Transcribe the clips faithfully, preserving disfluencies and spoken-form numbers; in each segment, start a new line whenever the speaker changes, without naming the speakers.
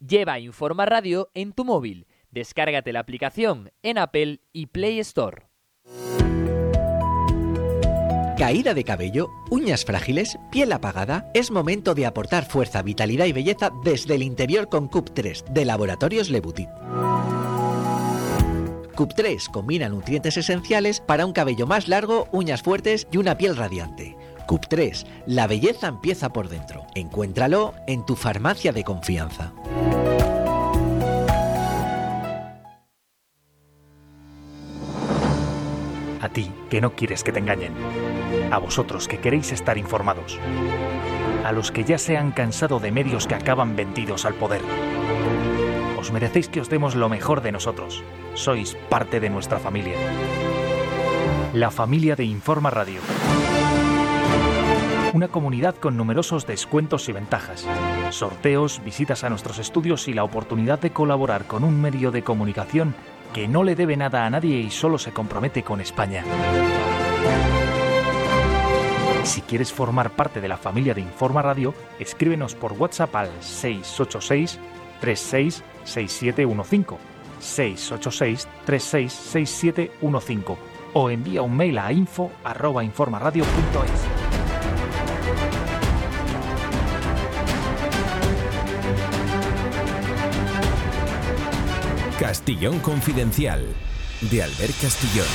Lleva Informa Radio en tu móvil. Descárgate la aplicación en Apple y Play Store.
Caída de cabello, uñas frágiles, piel apagada. Es momento de aportar fuerza, vitalidad y belleza desde el interior con C U P tres de Laboratorios Lebutit. C U P tres combina nutrientes esenciales para un cabello más largo, uñas fuertes y una piel radiante. C U P tres, la belleza empieza por dentro. Encuéntralo en tu farmacia de confianza.
A ti, que no quieres que te engañen. A vosotros, que queréis estar informados. A los que ya se han cansado de medios que acaban vendidos al poder. Os merecéis que os demos lo mejor de nosotros. Sois parte de nuestra familia. La familia de Informa Radio. Una comunidad con numerosos descuentos y ventajas. Sorteos, visitas a nuestros estudios y la oportunidad de colaborar con un medio de comunicación que no le debe nada a nadie y solo se compromete con España. Si quieres formar parte de la familia de Informa Radio, escríbenos por WhatsApp al seis ocho seis, tres seis seis siete uno cinco, seis ocho seis, tres seis seis siete uno cinco o envía un mail a info arroba informaradio punto es.
Castillón Confidencial, de Albert Castillón.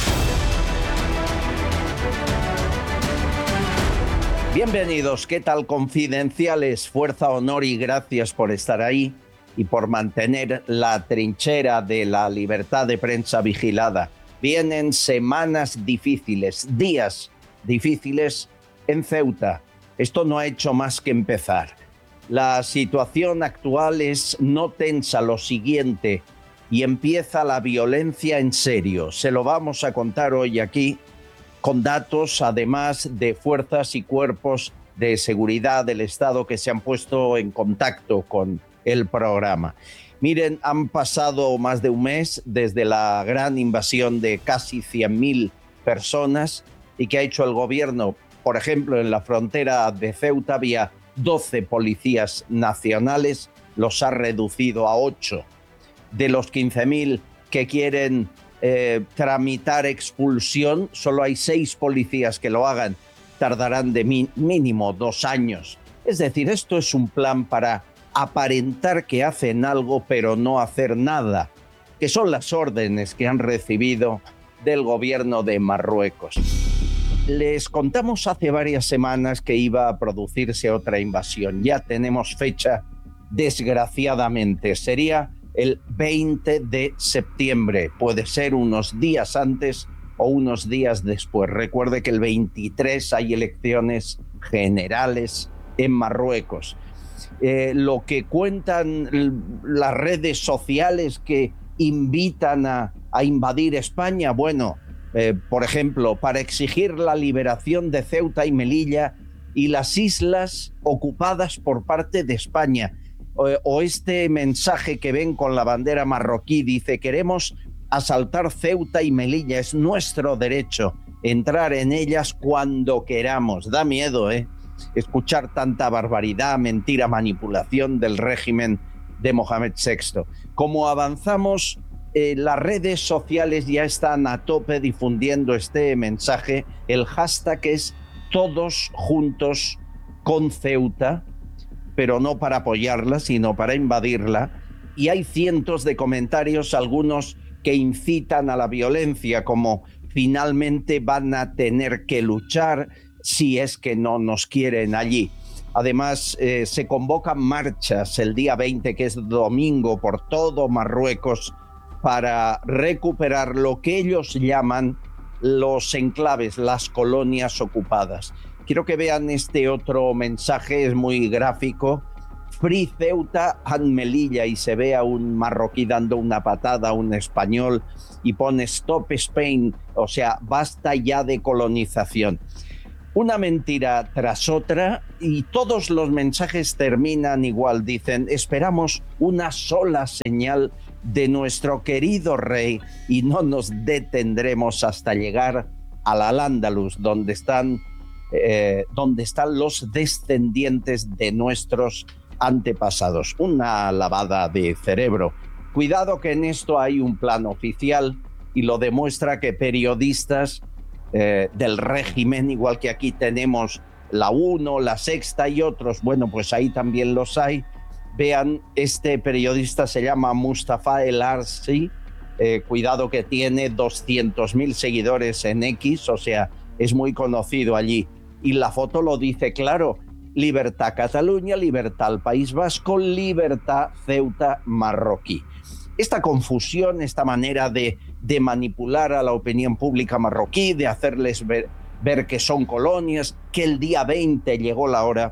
Bienvenidos, ¿qué tal, confidenciales? Fuerza, honor y gracias por estar ahí y por mantener la trinchera de la libertad de prensa vigilada. Vienen semanas difíciles, días difíciles en Ceuta. Esto no ha hecho más que empezar. La situación actual es no tensa, lo siguiente, y empieza la violencia en serio. Se lo vamos a contar hoy aquí, con datos, además de fuerzas y cuerpos de seguridad del Estado que se han puesto en contacto con el programa. Miren, han pasado más de un mes desde la gran invasión de casi cien mil personas y que ha hecho el gobierno. Por ejemplo, en la frontera de Ceuta había doce policías nacionales, los ha reducido a ocho. De los quince mil que quieren eh, tramitar expulsión, solo hay seis policías que lo hagan. Tardarán de mi- mínimo dos años. Es decir, esto es un plan para aparentar que hacen algo, pero no hacer nada, que son las órdenes que han recibido del gobierno de Marruecos. Les contamos hace varias semanas que iba a producirse otra invasión. Ya tenemos fecha, desgraciadamente. Sería el veinte de septiembre, puede ser unos días antes o unos días después. Recuerde que el veintitrés hay elecciones generales en Marruecos. Eh, lo que cuentan las redes sociales que invitan a, a invadir España, bueno, eh, por ejemplo, para exigir la liberación de Ceuta y Melilla y las islas ocupadas por parte de España. O este mensaje que ven con la bandera marroquí, dice: queremos asaltar Ceuta y Melilla, es nuestro derecho entrar en ellas cuando queramos. Da miedo, ¿eh? Escuchar tanta barbaridad, mentira, manipulación del régimen de Mohamed sexto. Como avanzamos, eh, las redes sociales ya están a tope difundiendo este mensaje. El hashtag es Todos Juntos con Ceuta, pero no para apoyarla, sino para invadirla. Y hay cientos de comentarios, algunos que incitan a la violencia, como finalmente van a tener que luchar si es que no nos quieren allí. Además, eh, se convocan marchas el día veinte, que es domingo, por todo Marruecos, para recuperar lo que ellos llaman los enclaves, las colonias ocupadas. Quiero que vean este otro mensaje, es muy gráfico. Free Ceuta and Melilla, y se ve a un marroquí dando una patada a un español y pone Stop Spain, o sea, basta ya de colonización. Una mentira tras otra, y todos los mensajes terminan igual. Dicen: esperamos una sola señal de nuestro querido rey y no nos detendremos hasta llegar al Al-Ándalus, donde están, eh, donde están los descendientes de nuestros antepasados. Una lavada de cerebro. Cuidado que en esto hay un plan oficial y lo demuestra que periodistas eh, del régimen, igual que aquí tenemos La Uno, La Sexta y otros, bueno, pues ahí también los hay. Vean, este periodista se llama Mustafa El Arsi, eh, cuidado que tiene doscientos mil seguidores en X, o sea, es muy conocido allí. Y la foto lo dice claro: libertad Cataluña, libertad al País Vasco, libertad Ceuta marroquí. Esta confusión, esta manera de, de manipular a la opinión pública marroquí, de hacerles ver, ver que son colonias, que el día veinte llegó la hora,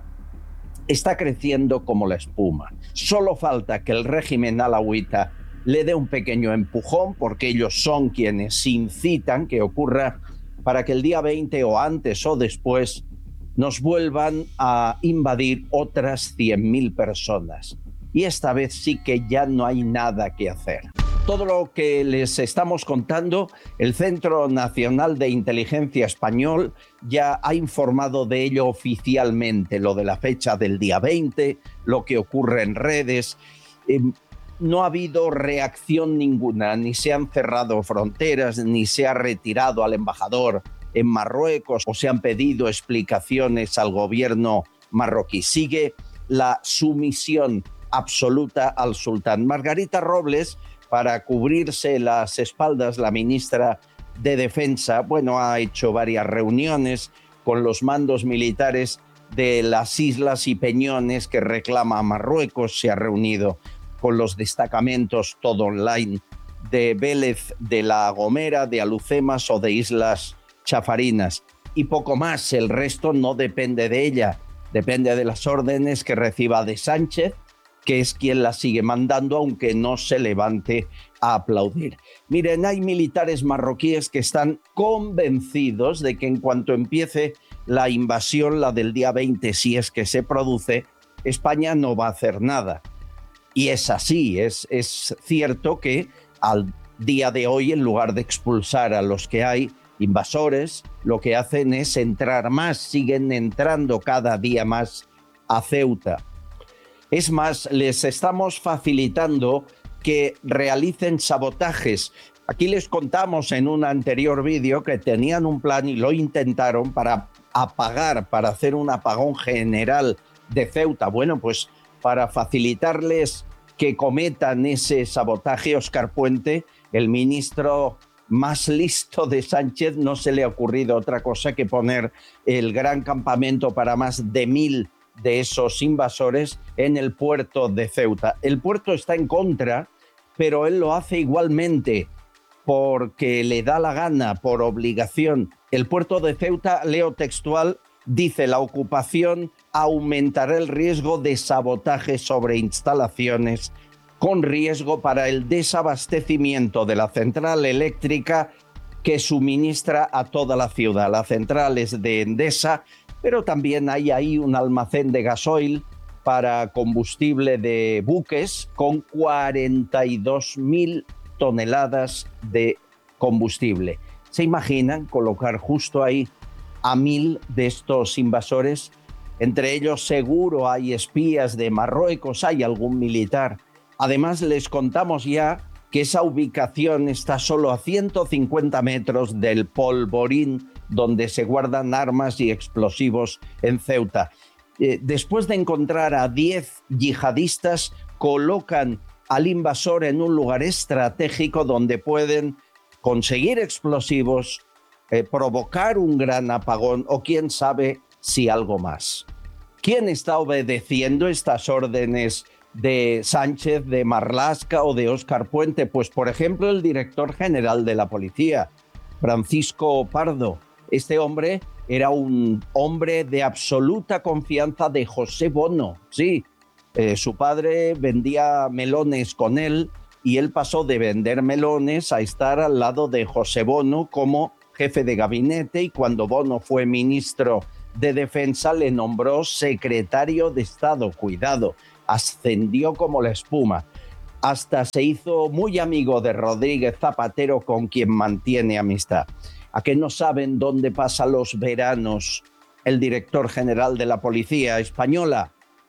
está creciendo como la espuma. Solo falta que el régimen alawita le dé un pequeño empujón, porque ellos son quienes incitan que ocurra, para que el día veinte o antes o después nos vuelvan a invadir otras cien mil personas. Y esta vez sí que ya no hay nada que hacer. Todo lo que les estamos contando, el Centro Nacional de Inteligencia Español ya ha informado de ello oficialmente, lo de la fecha del día veinte, lo que ocurre en redes. Eh, no ha habido reacción ninguna, ni se han cerrado fronteras, ni se ha retirado al embajador en Marruecos o se han pedido explicaciones al gobierno marroquí. Sigue la sumisión absoluta al sultán. Margarita Robles, para cubrirse las espaldas, la ministra de Defensa, bueno, ha hecho varias reuniones con los mandos militares de las islas y peñones que reclama Marruecos, se ha reunido con los destacamentos todo online de Vélez de la Gomera, de Alucemas o de Islas Chafarinas. Y poco más, el resto no depende de ella, depende de las órdenes que reciba de Sánchez, que es quien la sigue mandando, aunque no se levante a aplaudir. Miren, hay militares marroquíes que están convencidos de que en cuanto empiece la invasión, la del día veinte, si es que se produce, España no va a hacer nada. Y es así, es, es cierto que al día de hoy, en lugar de expulsar a los que hay invasores, lo que hacen es entrar más, siguen entrando cada día más a Ceuta. Es más, les estamos facilitando que realicen sabotajes. Aquí les contamos en un anterior vídeo que tenían un plan y lo intentaron para apagar, para hacer un apagón general de Ceuta. Bueno, pues para facilitarles que cometan ese sabotaje, Óscar Puente, el ministro más listo de Sánchez, no se le ha ocurrido otra cosa que poner el gran campamento para más de mil de esos invasores en el puerto de Ceuta. El puerto está en contra, pero él lo hace igualmente porque le da la gana, por obligación. El puerto de Ceuta, leo textual, dice: la ocupación aumentará el riesgo de sabotaje sobre instalaciones con riesgo para el desabastecimiento de la central eléctrica que suministra a toda la ciudad. La central es de Endesa, pero también hay ahí un almacén de gasoil para combustible de buques con cuarenta y dos mil toneladas de combustible. ¿Se imaginan colocar justo ahí a mil de estos invasores? Entre ellos seguro hay espías de Marruecos, hay algún militar. Además, les contamos ya que esa ubicación está solo a ciento cincuenta metros del polvorín donde se guardan armas y explosivos en Ceuta. Eh, después de encontrar a diez yihadistas, colocan al invasor en un lugar estratégico donde pueden conseguir explosivos, eh, provocar un gran apagón o quién sabe si algo más. ¿Quién está obedeciendo estas órdenes de Sánchez, de Marlaska o de Óscar Puente? Pues, por ejemplo, el director general de la policía, Francisco Pardo. Este hombre era un hombre de absoluta confianza de José Bono. Sí, eh, su padre vendía melones con él y él pasó de vender melones a estar al lado de José Bono como jefe de gabinete, y cuando Bono fue ministro de Defensa le nombró secretario de Estado. Cuidado, ascendió como la espuma. Hasta se hizo muy amigo de Rodríguez Zapatero, con quien mantiene amistad. ¿A qué no saben dónde pasa los veranos el director general de la Policía Española?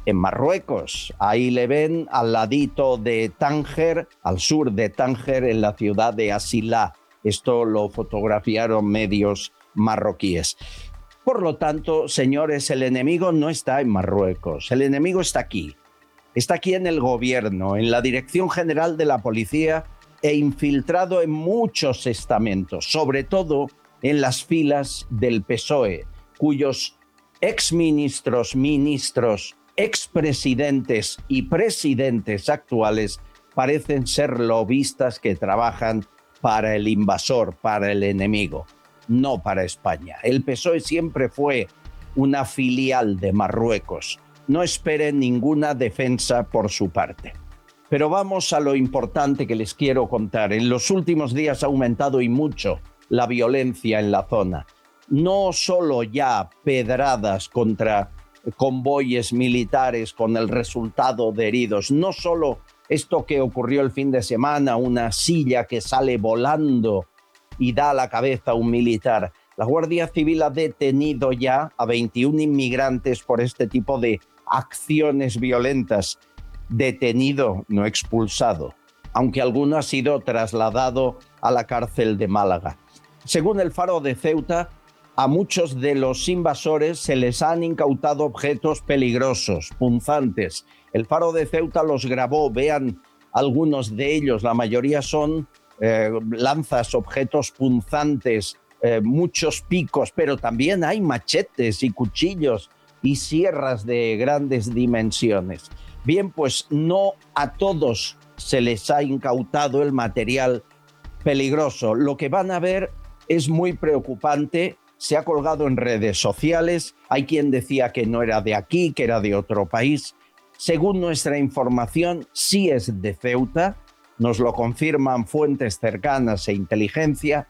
en Marruecos. Ahí le ven al ladito de Tánger, al sur de Tánger, en la ciudad de Asilá. Esto lo fotografiaron medios marroquíes. Por lo tanto, señores, el enemigo no está en Marruecos, el enemigo está aquí. Está aquí en el gobierno, en la Dirección General de la Policía e infiltrado en muchos estamentos, sobre todo en las filas del P S O E, cuyos exministros, ministros, expresidentes y presidentes actuales parecen ser lobistas que trabajan para el invasor, para el enemigo, no para España. El P S O E siempre fue una filial de Marruecos. No esperen ninguna defensa por su parte. Pero vamos a lo importante que les quiero contar. En los últimos días ha aumentado y mucho la violencia en la zona. No solo ya pedradas contra convoyes militares con el resultado de heridos, no solo esto que ocurrió el fin de semana, una silla que sale volando y da a la cabeza a un militar. La Guardia Civil ha detenido ya a veintiún inmigrantes por este tipo de acciones violentas. Detenido, no expulsado, aunque alguno ha sido trasladado a la cárcel de Málaga. Según el Faro de Ceuta, a muchos de los invasores se les han incautado objetos peligrosos, punzantes. El Faro de Ceuta los grabó, vean algunos de ellos, la mayoría son eh, lanzas, objetos punzantes, eh, muchos picos, pero también hay machetes y cuchillos y sierras de grandes dimensiones. Bien, pues no a todos se les ha incautado el material peligroso. Lo que van a ver es muy preocupante. Se ha colgado en redes sociales. Hay quien decía que no era de aquí, que era de otro país. Según nuestra información, sí es de Ceuta. Nos lo confirman fuentes cercanas e inteligencia.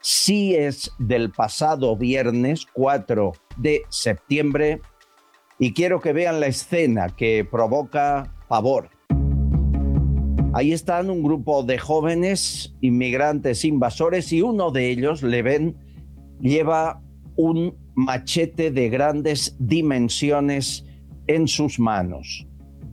Sí es del pasado viernes cuatro de septiembre. Y quiero que vean la escena que provoca pavor. Ahí están un grupo de jóvenes inmigrantes invasores y uno de ellos, le ven, lleva un machete de grandes dimensiones en sus manos.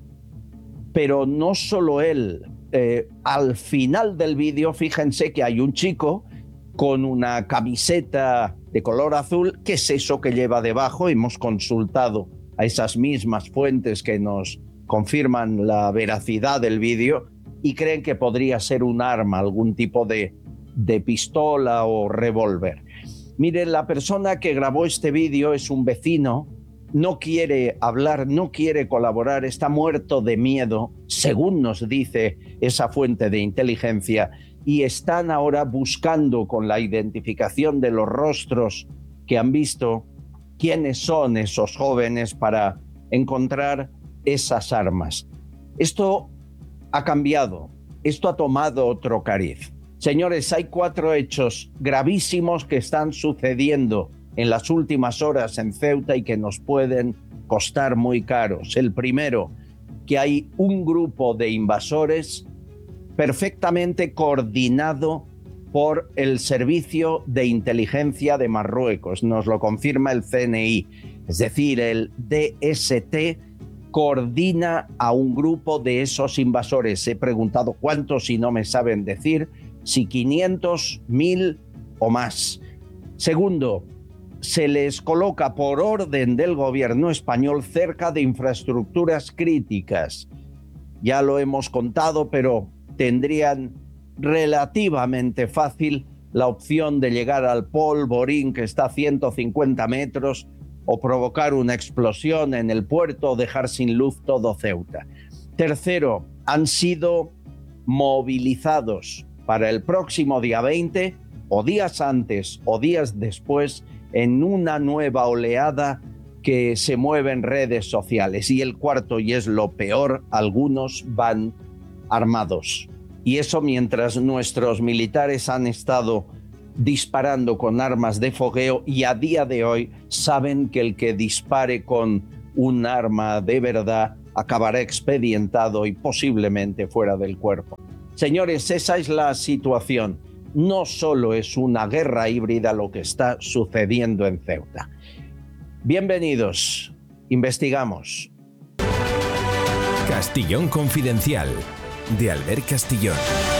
Pero no solo él. Eh, al final del vídeo, fíjense que hay un chico con una camiseta de color azul. ¿Qué es eso que lleva debajo? Hemos consultado a esas mismas fuentes que nos confirman la veracidad del vídeo y creen que podría ser un arma, algún tipo de, de pistola o revólver. Miren, la persona que grabó este vídeo es un vecino, no quiere hablar, no quiere colaborar, está muerto de miedo, según nos dice esa fuente de inteligencia, y están ahora buscando con la identificación de los rostros que han visto quiénes son esos jóvenes para encontrar esas armas. Esto ha cambiado, esto ha tomado otro cariz. Señores, hay cuatro hechos gravísimos que están sucediendo en las últimas horas en Ceuta y que nos pueden costar muy caros. El primero, que hay un grupo de invasores perfectamente coordinado por el Servicio de Inteligencia de Marruecos. Nos lo confirma el C N I. Es decir, el D S T coordina a un grupo de esos invasores. He preguntado cuántos y no me saben decir, si quinientos, mil o más. Segundo, se les coloca por orden del gobierno español cerca de infraestructuras críticas. Ya lo hemos contado, pero tendrían relativamente fácil la opción de llegar al polvorín que está a ciento cincuenta metros o provocar una explosión en el puerto o dejar sin luz todo Ceuta. Tercero, han sido movilizados para el próximo día veinte o días antes o días después en una nueva oleada que se mueve en redes sociales. Y el cuarto, y es lo peor, algunos van armados. Y eso mientras nuestros militares han estado disparando con armas de fogueo y a día de hoy saben que el que dispare con un arma de verdad acabará expedientado y posiblemente fuera del cuerpo. Señores, esa es la situación. No solo es una guerra híbrida lo que está sucediendo en Ceuta. Bienvenidos, investigamos.
Castillón Confidencial, de Albert Castillón.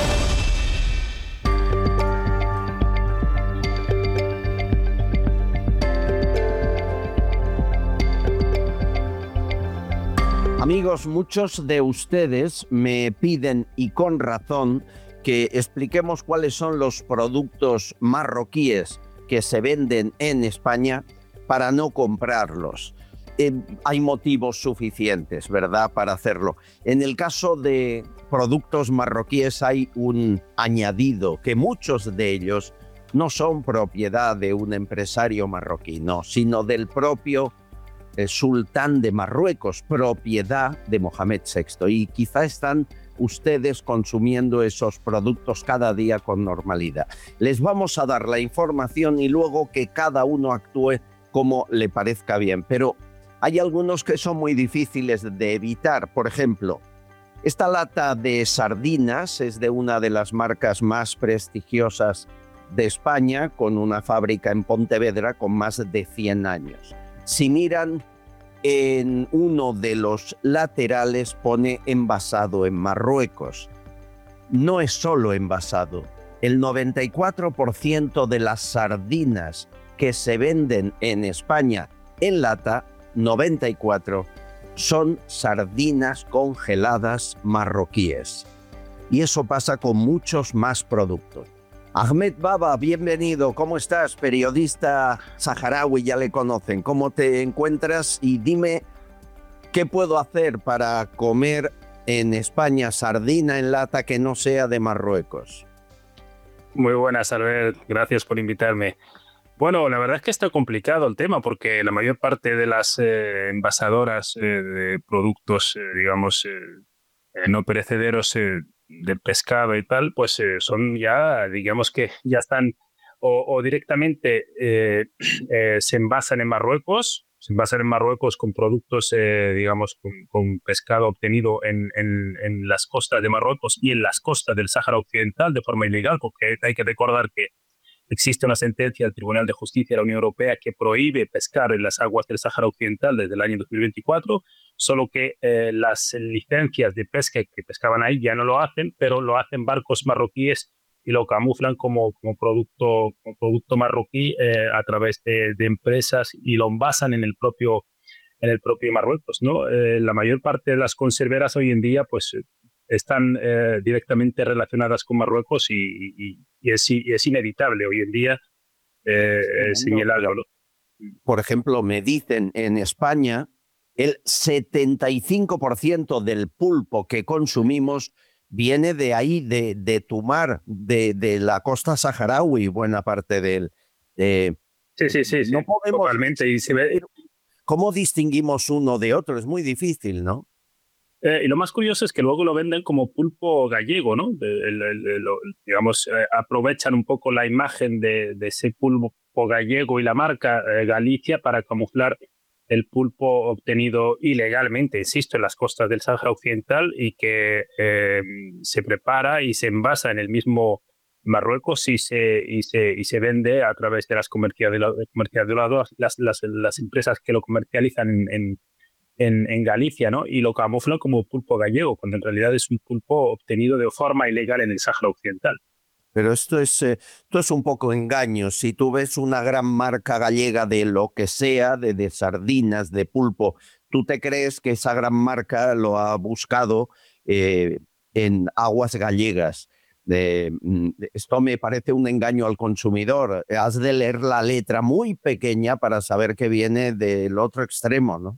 Amigos, muchos de ustedes me piden, y con razón, que expliquemos cuáles son los productos marroquíes que se venden en España para no comprarlos. Eh, hay motivos suficientes, ¿verdad?, para hacerlo. En el caso de productos marroquíes hay un añadido, que muchos de ellos no son propiedad de un empresario marroquí, no, sino del propio eh, sultán de Marruecos, propiedad de Mohamed sexto. Y quizá están ustedes consumiendo esos productos cada día con normalidad. Les vamos a dar la información y luego que cada uno actúe como le parezca bien. Pero hay algunos que son muy difíciles de evitar. Por ejemplo, esta lata de sardinas es de una de las marcas más prestigiosas de España, con una fábrica en Pontevedra con más de cien años. Si miran en uno de los laterales pone envasado en Marruecos. No es solo envasado. El noventa y cuatro por ciento de las sardinas que se venden en España en lata, noventa y cuatro, son sardinas congeladas marroquíes. Y eso pasa con muchos más productos. Ahmed Baba, bienvenido. ¿Cómo estás? Periodista saharaui, ya le conocen. ¿Cómo te encuentras? Y dime, ¿qué puedo hacer para comer en España sardina en lata que no sea de Marruecos?
Muy buenas, Albert. Gracias por invitarme. Bueno, la verdad es que está complicado el tema porque la mayor parte de las eh, envasadoras eh, de productos, eh, digamos, eh, no perecederos eh, del pescado y tal, pues eh, son ya, digamos que ya están o, o directamente eh, eh, se envasan en Marruecos, se envasan en Marruecos con productos, eh, digamos, con, con pescado obtenido en, en, en las costas de Marruecos y en las costas del Sáhara Occidental de forma ilegal, porque hay que recordar que existe una sentencia del Tribunal de Justicia de la Unión Europea que prohíbe pescar en las aguas del Sáhara Occidental desde el año dos mil veinticuatro, solo que eh, las licencias de pesca que pescaban ahí ya no lo hacen, pero lo hacen barcos marroquíes y lo camuflan como, como, producto, como producto marroquí eh, a través de, de empresas y lo envasan en el propio, en el propio Marruecos, ¿no? Eh, la mayor parte de las conserveras hoy en día pues están eh, directamente relacionadas con Marruecos y, y, y, es, y es inevitable hoy en día eh, sí, señalarlo, ¿no?
Por ejemplo, me dicen en España el setenta y cinco por ciento del pulpo que consumimos viene de ahí, de, de tu mar, de, de la costa saharaui, buena parte de él. De,
sí, sí, sí,
no
sí,
podemos,
totalmente. Y se ve...
¿Cómo distinguimos uno de otro? Es muy difícil, ¿no?
Eh, y lo más curioso es que luego lo venden como pulpo gallego, ¿no? De, el, el, el, digamos, eh, aprovechan un poco la imagen de, de ese pulpo gallego y la marca eh, Galicia para camuflar el pulpo obtenido ilegalmente, insisto, en las costas del Sáhara Occidental y que eh, se prepara y se envasa en el mismo Marruecos y se, y se, y se vende a través de las comercializadoras, las, las, las empresas que lo comercializan en, en En, en Galicia, ¿no? Y lo camuflan como pulpo gallego, cuando en realidad es un pulpo obtenido de forma ilegal en el Sáhara Occidental.
Pero esto es, eh, esto es un poco engaño. Si tú ves una gran marca gallega de lo que sea, de, de sardinas, de pulpo, tú te crees que esa gran marca lo ha buscado eh, en aguas gallegas. Eh, esto me parece un engaño al consumidor. Has de leer la letra muy pequeña para saber que viene del otro extremo, ¿no?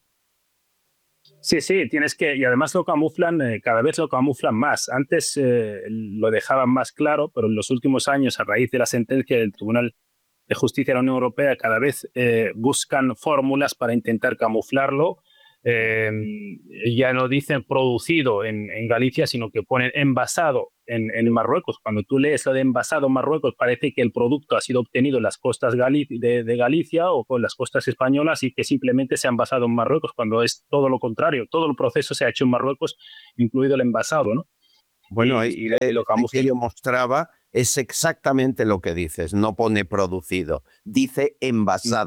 Sí, sí, tienes que, y además lo camuflan, eh, cada vez lo camuflan más. Antes eh, lo dejaban más claro, pero en los últimos años, a raíz de la sentencia del Tribunal de Justicia de la Unión Europea, cada vez eh, buscan fórmulas para intentar camuflarlo. Eh, ya no dicen producido en, en Galicia, sino que ponen envasado en, en Marruecos. Cuando tú lees lo de envasado en Marruecos, parece que el producto ha sido obtenido en las costas Gali de, de Galicia o con las costas españolas y que simplemente se ha envasado en Marruecos, cuando es todo lo contrario. Todo el proceso se ha hecho en Marruecos, incluido el envasado, ¿no?
Bueno, y, y, y lo que yo mostraba es exactamente lo que dices. No pone producido, dice envasado.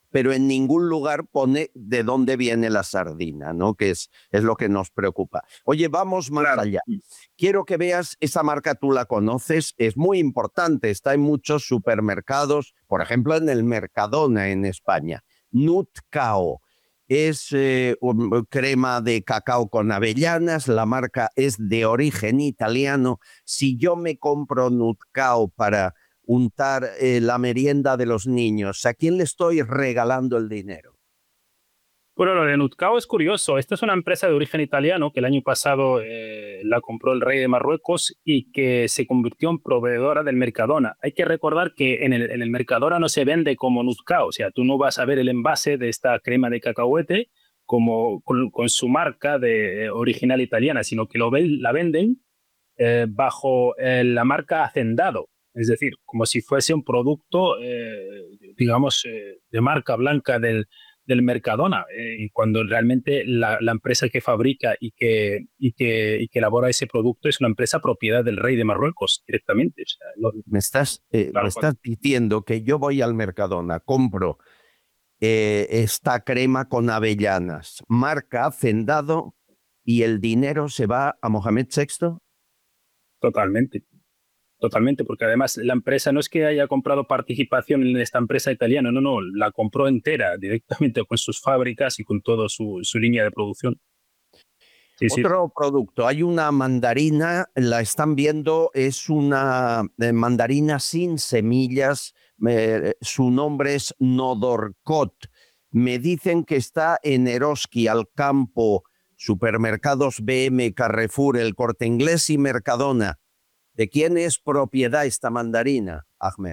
pero en ningún lugar pone de dónde viene la sardina, ¿no? Que es, es lo que nos preocupa. Oye, vamos más
Claro.
allá. Quiero que veas, esa marca tú la conoces, es muy importante, está en muchos supermercados, por ejemplo en el Mercadona en España. Nutcao. Es eh, un- crema de cacao con avellanas, la marca es de origen italiano. Si yo me compro Nutcao para untar eh, la merienda de los niños, ¿a quién le estoy regalando el dinero?
Bueno, lo de Nutcao es curioso. Esta es una empresa de origen italiano que el año pasado eh, la compró el rey de Marruecos y que se convirtió en proveedora del Mercadona. Hay que recordar que en el, en el Mercadona no se vende como Nutcao, o sea, tú no vas a ver el envase de esta crema de cacahuete como con, con su marca de eh, original italiana, sino que lo ven- la venden eh, bajo eh, la marca Hacendado, es decir, como si fuese un producto, eh, digamos, eh, de marca blanca del, del Mercadona, eh, y cuando realmente la, la empresa que fabrica y que, y, que, y que elabora ese producto es una empresa propiedad del rey de Marruecos directamente. O sea, lo-
Me estás, eh,
claro,
me estás diciendo que yo voy al Mercadona, compro eh, esta crema con avellanas, marca Hacendado, y el dinero se va a Mohamed sexto.
totalmente. Totalmente, porque además la empresa no es que haya comprado participación en esta empresa italiana, no, no, la compró entera directamente con sus fábricas y con toda su, su línea de producción. Sí, sí.
Otro producto, hay una mandarina, la están viendo, es una eh, mandarina sin semillas, eh, su nombre es Nodorcot. Me dicen que está en Eroski, Alcampo, supermercados B M, Carrefour, El Corte Inglés y Mercadona. ¿De quién es propiedad esta mandarina, Ahmed?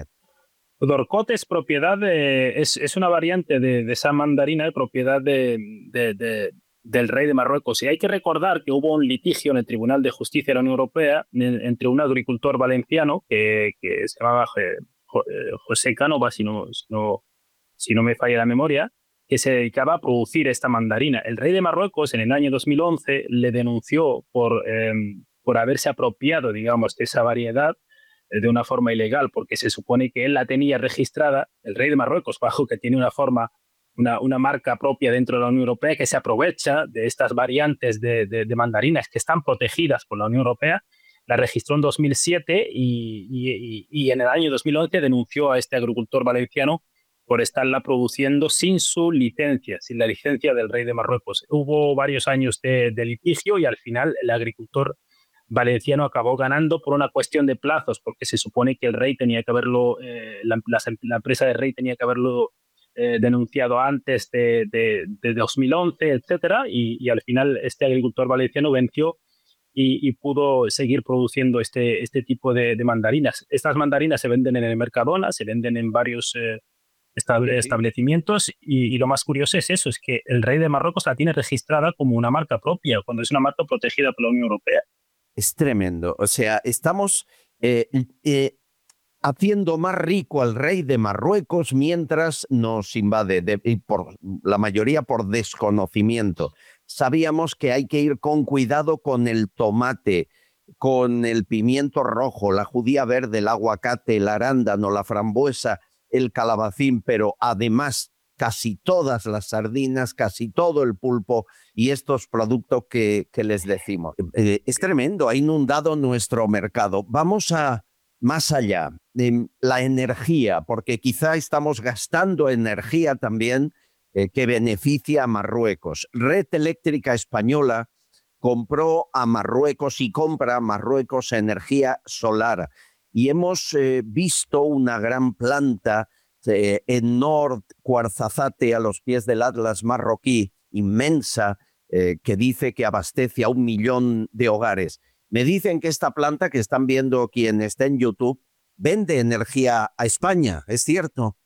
Dorcot es propiedad de, es, es una variante de, de esa mandarina, de propiedad de, de, de, del rey de Marruecos. Y hay que recordar que hubo un litigio en el Tribunal de Justicia de la Unión Europea en, entre un agricultor valenciano que, que se llamaba eh, José Cánova, si no, si, no, si no me falla la memoria, que se dedicaba a producir esta mandarina. El rey de Marruecos en el año dos mil once le denunció por, eh, por haberse apropiado, digamos, de esa variedad de una forma ilegal, porque se supone que él la tenía registrada, el rey de Marruecos, bajo que tiene una forma, una, una marca propia dentro de la Unión Europea, que se aprovecha de estas variantes de, de, de mandarinas que están protegidas por la Unión Europea. La registró en dos mil siete y, y, y en el año dos mil once denunció a este agricultor valenciano por estarla produciendo sin su licencia, sin la licencia del rey de Marruecos. Hubo varios años de, de litigio y al final el agricultor valenciano acabó ganando por una cuestión de plazos, porque se supone que el rey tenía que haberlo, eh, la, la, la, empresa del rey tenía que haberlo eh, denunciado antes de, de, de dos mil once, etcétera, y, y al final este agricultor valenciano venció y, y pudo seguir produciendo este, este tipo de, de mandarinas. Estas mandarinas se venden en el Mercadona, se venden en varios eh, estable, establecimientos y, y lo más curioso es eso, es que el rey de Marruecos la tiene registrada como una marca propia, cuando es una marca protegida por la Unión Europea.
Es tremendo. O sea, estamos eh, eh, haciendo más rico al rey de Marruecos mientras nos invade, de, y por la mayoría por desconocimiento. Sabíamos que hay que ir con cuidado con el tomate, con el pimiento rojo, la judía verde, el aguacate, el arándano, la frambuesa, el calabacín, pero además casi todas las sardinas, casi todo el pulpo y estos productos que, que les decimos. Eh, es tremendo, ha inundado nuestro mercado. Vamos a más allá, eh, la energía, porque quizá estamos gastando energía también eh, que beneficia a Marruecos. Red Eléctrica Española compró a Marruecos y compra a Marruecos energía solar. Y hemos eh, visto una gran planta eh, en Nord Cuarzazate, a los pies del Atlas marroquí, inmensa, eh, que dice que abastece a un millón de hogares. Me dicen que esta planta que están viendo quien está en YouTube vende energía a España, ¿es cierto?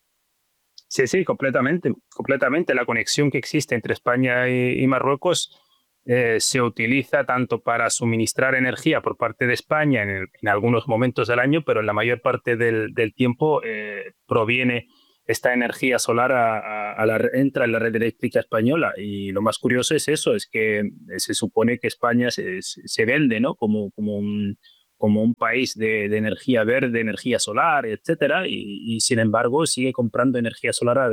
Sí, sí, completamente, completamente. La conexión que existe entre España y, y Marruecos eh, se utiliza tanto para suministrar energía por parte de España en, el, en algunos momentos del año, pero en la mayor parte del, del tiempo eh, proviene esta energía solar a, a, a la, entra en la red eléctrica española. Y lo más curioso es eso, es que se supone que España se, se vende, ¿no? como, como un como un país de, de energía verde, energía solar, etcétera, y, y sin embargo sigue comprando energía solar al,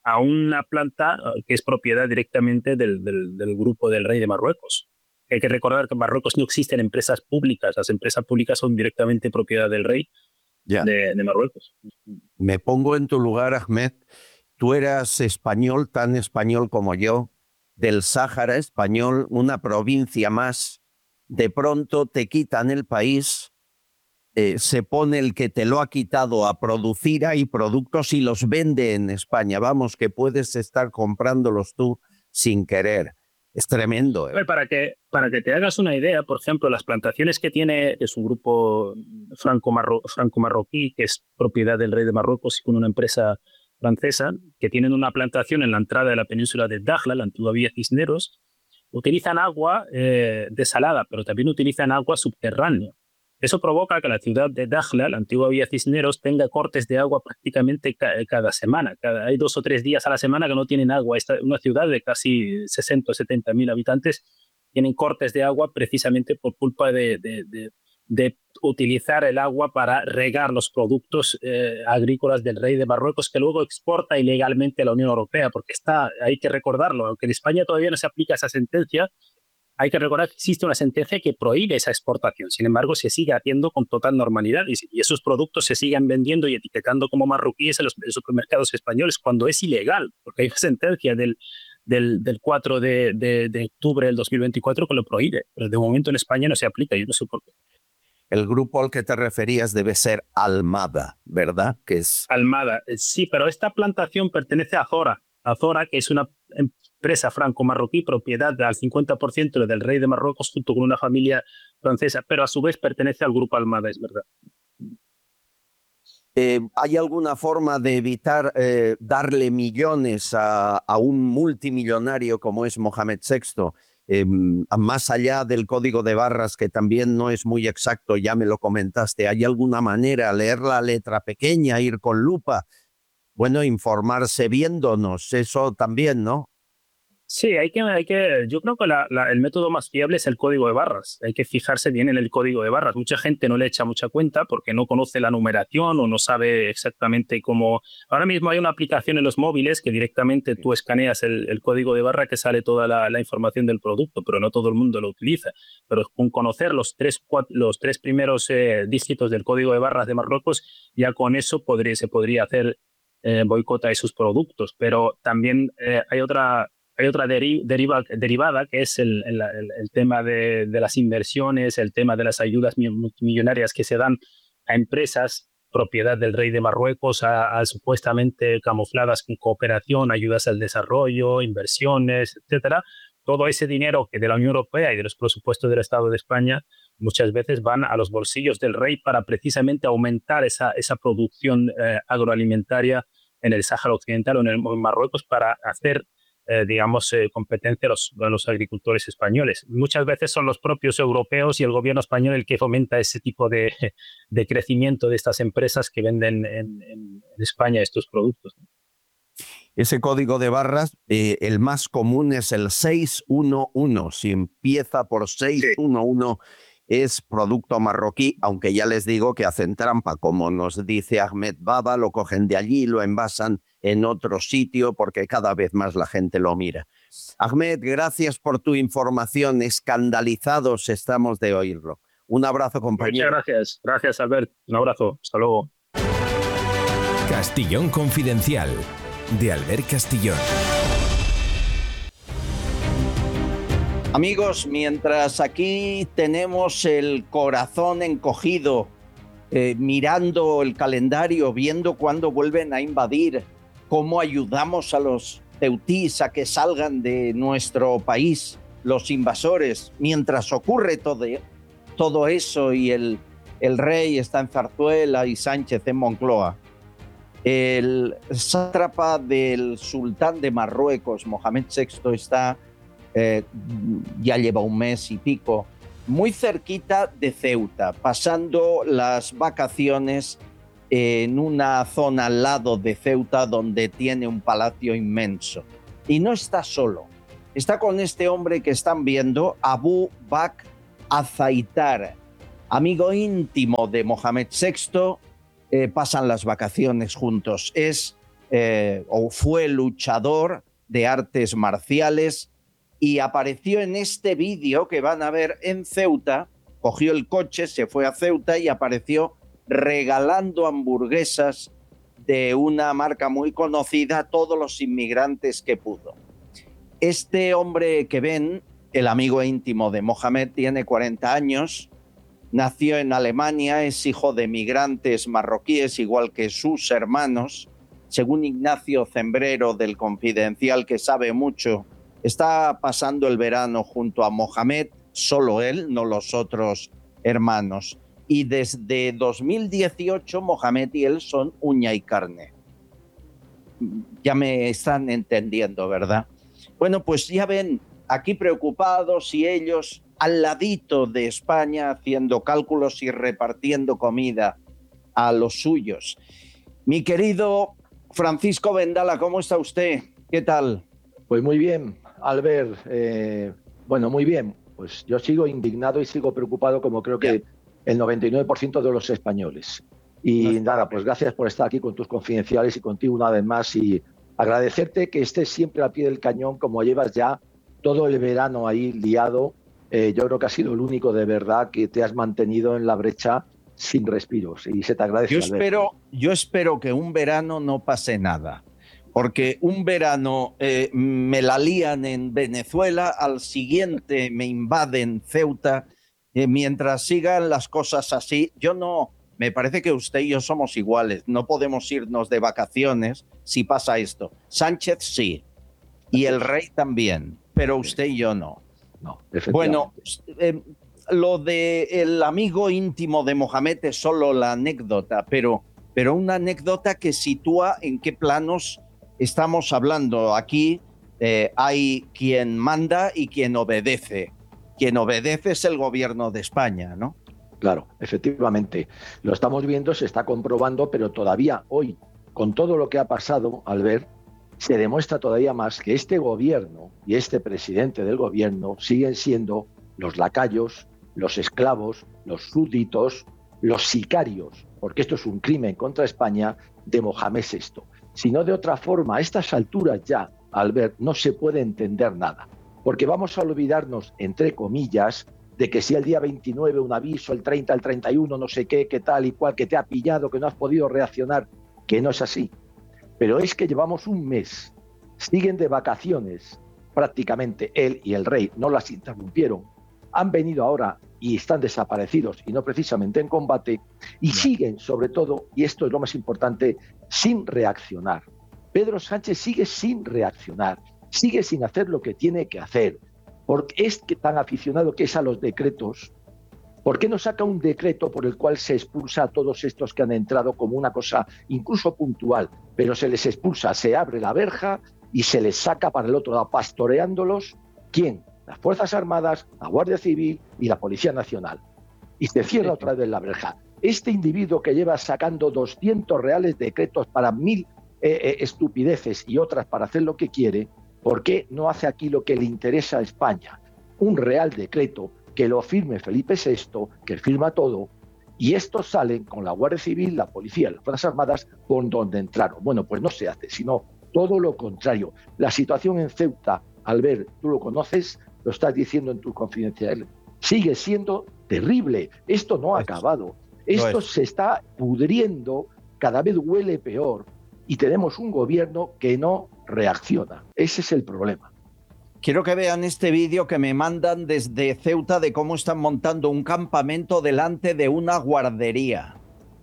a una planta que es propiedad directamente del, del, del grupo del rey de Marruecos. Hay que recordar que en Marruecos no existen empresas públicas, las empresas públicas son directamente propiedad del rey
Ya.
de, de Marruecos.
Me pongo en tu lugar, Ahmed. Tú eras español, tan español como yo, del Sáhara español, una provincia más. De pronto te quitan el país, eh, se pone el que te lo ha quitado a producir ahí productos y los vende en España. Vamos, que puedes estar comprándolos tú sin querer. Es tremendo. ¿eh?
Para que, para que te hagas una idea, por ejemplo, las plantaciones que tiene, es un grupo franco-marroquí, franco que es propiedad del rey de Marruecos y con una empresa francesa, que tienen una plantación en la entrada de la península de Dakhla, la antigua Villa Cisneros, utilizan agua eh, desalada, pero también utilizan agua subterránea. Eso provoca que la ciudad de Dakhla, la antigua Villa Cisneros, tenga cortes de agua prácticamente ca cada semana. Cada, hay dos o tres días a la semana que no tienen agua. Esta, una ciudad de casi sesenta o setenta mil habitantes tienen cortes de agua precisamente por culpa de, de, de, de utilizar el agua para regar los productos eh, agrícolas del rey de Marruecos, que luego exporta ilegalmente a la Unión Europea, porque está, hay que recordarlo, aunque en España todavía no se aplica esa sentencia, hay que recordar que existe una sentencia que prohíbe esa exportación. Sin embargo, se sigue haciendo con total normalidad y, y esos productos se siguen vendiendo y etiquetando como marroquíes en los, en los supermercados españoles cuando es ilegal, porque hay una sentencia del, del, del cuatro de, de, de octubre del dos mil veinticuatro que lo prohíbe. Pero de momento en España no se aplica, yo no sé por qué.
El grupo al que te referías debe ser Almada, ¿verdad? Que es...
Almada, sí, pero esta plantación pertenece a Azora. Azora, que es una empresa franco-marroquí, propiedad al cincuenta por ciento del rey de Marruecos junto con una familia francesa, pero a su vez pertenece al grupo Almada, es verdad.
Eh, ¿Hay alguna forma de evitar eh, darle millones a, a un multimillonario como es Mohamed sexto? Eh, más allá del código de barras, que también no es muy exacto, ya me lo comentaste, ¿hay alguna manera, leer la letra pequeña, ir con lupa? Bueno, informarse viéndonos, eso también, ¿no?
Sí, hay que, hay que, yo creo que la, la, el método más fiable es el código de barras. Hay que fijarse bien en el código de barras. Mucha gente no le echa mucha cuenta porque no conoce la numeración o no sabe exactamente cómo. Ahora mismo hay una aplicación en los móviles que directamente tú escaneas el, el código de barra que sale toda la, la información del producto, pero no todo el mundo lo utiliza. Pero con conocer los tres, cuatro, los tres primeros eh, dígitos del código de barras de Marruecos, ya con eso podría, se podría hacer eh, boicot a esos productos. Pero también eh, hay otra... Hay otra deri deriva derivada que es el, el, el tema de, de las inversiones, el tema de las ayudas multimillonarias que se dan a empresas propiedad del rey de Marruecos, a, a supuestamente camufladas con cooperación, ayudas al desarrollo, inversiones, etcétera. Todo ese dinero que de la Unión Europea y de los presupuestos del Estado de España muchas veces van a los bolsillos del rey para precisamente aumentar esa, esa producción eh, agroalimentaria en el Sáhara Occidental o en, el, en Marruecos para hacer Eh, digamos, eh, competencia a los, a los agricultores españoles. Muchas veces son los propios europeos y el gobierno español el que fomenta ese tipo de, de crecimiento de estas empresas que venden en, en, en España estos productos.
Ese código de barras, eh, el más común es el seis uno uno. Si empieza por seis uno uno, sí, es producto marroquí, aunque ya les digo que hacen trampa, como nos dice Ahmed Baba, lo cogen de allí, lo envasan en otro sitio porque cada vez más la gente lo mira. Ahmed, gracias por tu información. Escandalizados estamos de oírlo. Un abrazo, compañero.
Muchas gracias. Gracias, Albert. Un abrazo. Hasta luego.
Castellón Confidencial, de Albert Castillón.
Amigos, mientras aquí tenemos el corazón encogido, eh, mirando el calendario, viendo cuándo vuelven a invadir, cómo ayudamos a los teutís a que salgan de nuestro país, los invasores, mientras ocurre todo, todo eso y el, el rey está en Zarzuela y Sánchez en Moncloa, el sátrapa del sultán de Marruecos, Mohamed sexto, está... Eh, ya lleva un mes y pico, muy cerquita de Ceuta, pasando las vacaciones en una zona al lado de Ceuta donde tiene un palacio inmenso. Y no está solo, está con este hombre que están viendo, Abu Bakr Azaitar, amigo íntimo de Mohamed sexto, eh, pasan las vacaciones juntos. Es eh, o fue luchador de artes marciales y apareció en este vídeo que van a ver en Ceuta. Cogió el coche, se fue a Ceuta y apareció regalando hamburguesas de una marca muy conocida a todos los inmigrantes que pudo. Este hombre que ven, el amigo íntimo de Mohamed, tiene cuarenta años, nació en Alemania, es hijo de migrantes marroquíes, igual que sus hermanos. Según Ignacio Zembrero del Confidencial, que sabe mucho, está pasando el verano junto a Mohamed, solo él, no los otros hermanos. Y desde dos mil dieciocho, Mohamed y él son uña y carne. Ya me están entendiendo, ¿verdad? Bueno, pues ya ven, aquí preocupados y ellos al ladito de España haciendo cálculos y repartiendo comida a los suyos. Mi querido Francisco Vendala, ¿cómo está usted? ¿Qué tal?
Pues muy bien, Albert. Eh, bueno, muy bien. Pues yo sigo indignado y sigo preocupado, como creo que el noventa y nueve por ciento de los españoles. Y no, nada, pues gracias por estar aquí con tus confidenciales y contigo una vez más, y agradecerte que estés siempre al pie del cañón, como llevas ya todo el verano ahí liado. Eh, yo creo que has sido el único de verdad que te has mantenido en la brecha sin respiros, y se te agradece.
Yo espero, yo espero que un verano no pase nada, porque un verano eh, me la lían en Venezuela, al siguiente me invaden Ceuta. Eh, mientras sigan las cosas así, yo no, me parece que usted y yo somos iguales, no podemos irnos de vacaciones si pasa esto. Sánchez sí, y el rey también, pero usted y yo no.
No,
bueno, eh, lo del amigo íntimo de Mohamed es solo la anécdota, pero, pero una anécdota que sitúa en qué planos estamos hablando. Aquí eh, hay quien manda y quien obedece. Quien obedece es el gobierno de España, ¿no?
Claro, efectivamente. Lo estamos viendo, se está comprobando, pero todavía hoy, con todo lo que ha pasado, Albert, se demuestra todavía más que este gobierno y este presidente del gobierno siguen siendo los lacayos, los esclavos, los súbditos, los sicarios, porque esto es un crimen contra España, de Mohamed sexto. Si no, de otra forma, a estas alturas ya, Albert, no se puede entender nada, porque vamos a olvidarnos, entre comillas, de que si el día veintinueve un aviso, el treinta, el treinta y uno, no sé qué, qué tal y cual, que te ha pillado, que no has podido reaccionar, que no es así. Pero es que llevamos un mes, siguen de vacaciones, prácticamente él y el rey no las interrumpieron, han venido ahora y están desaparecidos y no precisamente en combate, y no. siguen sobre todo, y esto es lo más importante, sin reaccionar. Pedro Sánchez sigue sin reaccionar, sigue sin hacer lo que tiene que hacer, porque es que tan aficionado que es a los decretos. ¿Por qué no saca un decreto por el cual se expulsa a todos estos que han entrado como una cosa incluso puntual, pero se les expulsa, se abre la verja y se les saca para el otro lado, pastoreándolos? ¿Quién? Las Fuerzas Armadas, la Guardia Civil y la Policía Nacional. Y se cierra otra vez la verja. Este individuo que lleva sacando doscientos reales decretos para mil eh, eh, estupideces y otras para hacer lo que quiere, ¿por qué no hace aquí lo que le interesa a España? Un real decreto que lo firme Felipe sexto, que firma todo, y estos salen con la Guardia Civil, la Policía, las Fuerzas Armadas, por donde entraron. Bueno, pues no se hace, sino todo lo contrario. La situación en Ceuta, Albert, tú lo conoces, lo estás diciendo en tu confidencial, sigue siendo terrible. Esto no ha acabado. Esto se está pudriendo, cada vez huele peor, y tenemos un gobierno que no reacciona. Ese es el problema.
Quiero que vean este vídeo que me mandan desde Ceuta de cómo están montando un campamento delante de una guardería.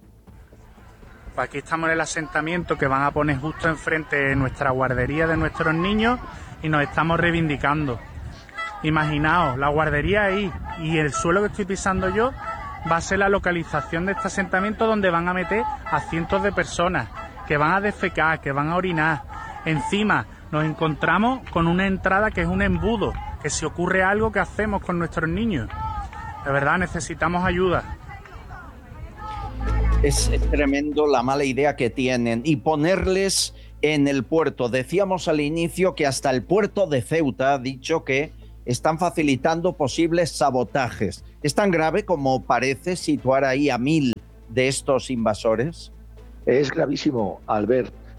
Pues aquí estamos en el asentamiento que van a poner justo enfrente de nuestra guardería de nuestros niños y nos estamos reivindicando. Imaginaos, la guardería ahí y el suelo que estoy pisando yo va a ser la localización de este asentamiento donde van a meter a cientos de personas que van a defecar, que van a orinar. Encima nos encontramos con una entrada que es un embudo, que si ocurre algo, ¿qué hacemos con nuestros niños? De verdad, necesitamos ayuda.
Es tremendo la mala idea que tienen y ponerles en el puerto. Decíamos al inicio que hasta el puerto de Ceuta ha dicho que están facilitando posibles sabotajes. ¿Es tan grave como parece situar ahí a mil de estos invasores?
Es gravísimo, Albert.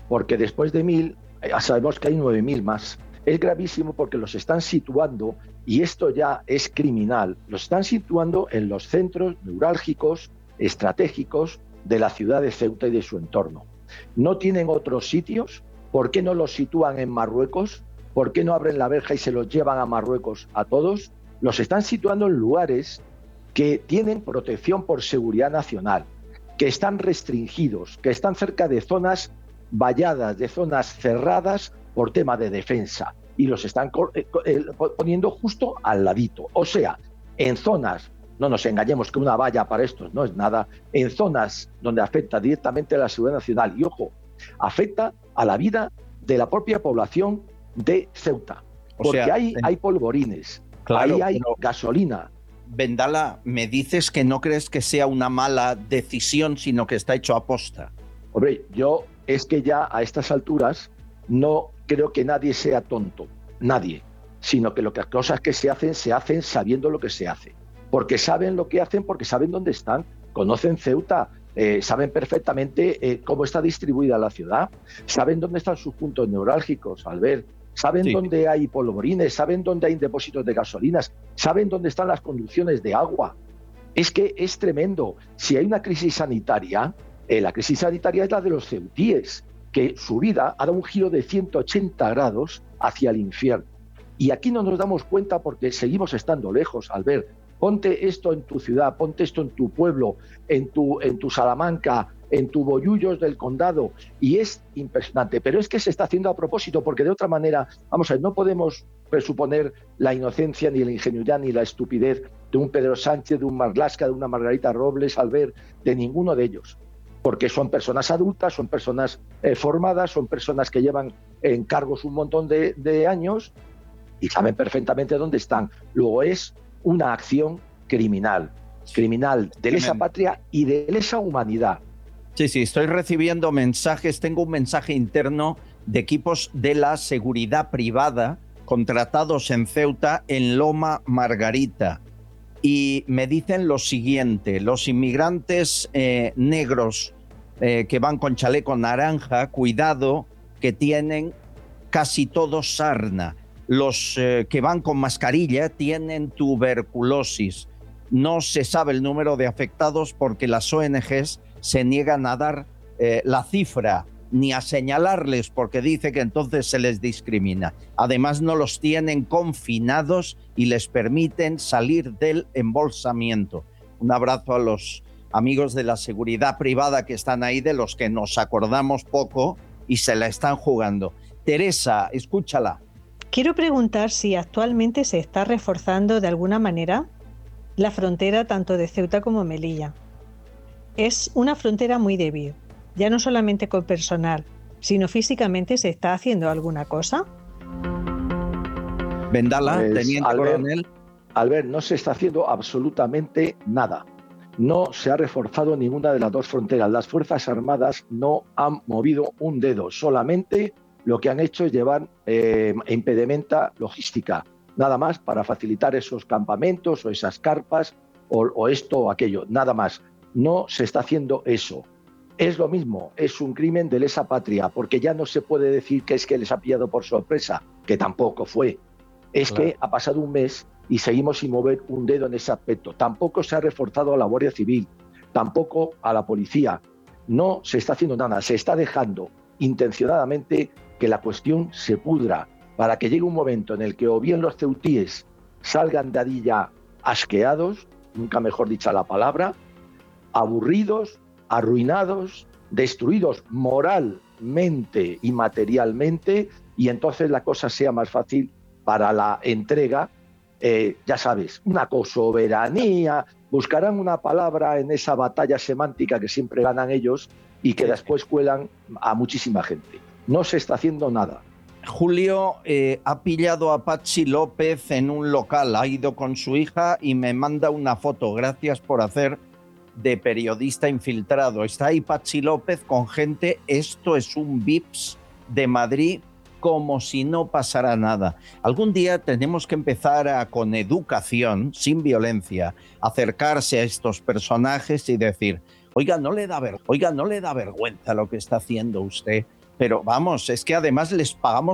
porque después de mil, sabemos que hay nueve mil más. Es gravísimo porque los están situando, y esto ya es criminal, los están situando en los centros neurálgicos, estratégicos de la ciudad de Ceuta y de su entorno. No tienen otros sitios. ¿Por qué no los sitúan en Marruecos? ¿Por qué no abren la verja y se los llevan a Marruecos a todos? Los están situando en lugares que tienen protección por seguridad nacional, que están restringidos, que están cerca de zonas valladas, de zonas cerradas por tema de defensa, y los están poniendo justo al ladito. O sea, en zonas, no nos engañemos que una valla para estos no es nada, en zonas donde afecta directamente a la seguridad nacional, y ojo, afecta a la vida de la propia población de Ceuta,
O
porque
sea,
ahí
en-
hay polvorines,
Claro,
ahí hay
pero-
gasolina.
Vendala, me dices que no crees que sea una mala decisión, sino que está hecho a posta.
Hombre, yo es que ya a estas alturas no creo que nadie sea tonto, nadie, sino que lo que las cosas que se hacen, se hacen sabiendo lo que se hace, porque saben lo que hacen, porque saben dónde están, conocen Ceuta, eh, saben perfectamente eh, cómo está distribuida la ciudad, saben dónde están sus puntos neurálgicos, Albert, saben
Sí.
dónde hay polvorines, saben dónde hay depósitos de gasolinas, saben dónde están las conducciones de agua. Es que es tremendo. Si hay una crisis sanitaria, eh, la crisis sanitaria es la de los ceutíes, que su vida ha dado un giro de ciento ochenta grados hacia el infierno. Y aquí no nos damos cuenta porque seguimos estando lejos, Albert. Ponte esto en tu ciudad, ponte esto en tu pueblo, en tu, en tu Salamanca, en tu Bollullos del condado, y es impresionante. Pero es que se está haciendo a propósito, porque de otra manera, vamos a ver, no podemos presuponer la inocencia, ni la ingenuidad, ni la estupidez de un Pedro Sánchez, de un Marlaska, de una Margarita Robles, Albert, de ninguno de ellos. Porque son personas adultas, son personas eh, formadas, son personas que llevan en cargos un montón de, de años y saben perfectamente dónde están. Luego es una acción criminal, criminal de lesa patria y de lesa humanidad.
Sí, sí, estoy recibiendo mensajes, tengo un mensaje interno de equipos de la seguridad privada contratados en Ceuta, en Loma Margarita. Y me dicen lo siguiente: los inmigrantes eh, negros eh, que van con chaleco naranja, cuidado, que tienen casi todos sarna. Los eh, que van con mascarilla tienen tuberculosis. No se sabe el número de afectados porque las O N Ges se niegan a dar eh, la cifra ni a señalarles, porque dice que entonces se les discrimina. Además, no los tienen confinados y les permiten salir del embolsamiento. Un abrazo a los amigos de la seguridad privada que están ahí, de los que nos acordamos poco y se la están jugando. Teresa, escúchala.
Quiero preguntar si actualmente se está reforzando de alguna manera la frontera tanto de Ceuta como Melilla. Es una frontera muy débil, ya no solamente con personal, sino físicamente. ¿Se está haciendo alguna cosa?
Vendala,
Pues,
teniente
Albert,
coronel.
Albert, no se está haciendo absolutamente nada. No se ha reforzado ninguna de las dos fronteras. Las Fuerzas Armadas no han movido un dedo. Solamente lo que han hecho es llevar eh, impedimenta logística. Nada más para facilitar esos campamentos o esas carpas o, o esto o aquello. Nada más. No se está haciendo eso. Es lo mismo, es un crimen de lesa patria, porque ya no se puede decir que es que les ha pillado por sorpresa, que tampoco fue. Es
Claro.
que ha pasado un mes y seguimos sin mover un dedo en ese aspecto. Tampoco se ha reforzado a la Guardia Civil, tampoco a la policía. No se está haciendo nada, se está dejando intencionadamente que la cuestión se pudra, para que llegue un momento en el que o bien los ceutíes salgan de allí ya asqueados, nunca mejor dicha la palabra, aburridos, arruinados, destruidos moralmente y materialmente, y entonces la cosa sea más fácil para la entrega. Eh, ya sabes, una cosoberanía, buscarán una palabra en esa batalla semántica que siempre ganan ellos y que después cuelan a muchísima gente. No se está haciendo nada.
Julio eh, ha pillado a Patxi López en un local, ha ido con su hija y me manda una foto. Gracias por hacer de periodista infiltrado. Está ahí Patxi López con gente. Esto es un Vips de Madrid, como si no pasara nada. Algún día tenemos que empezar a, con educación, sin violencia, acercarse a estos personajes y decir: oiga, no le da ver, oiga, no le da vergüenza lo que está haciendo usted. Pero vamos, es que además les pagamos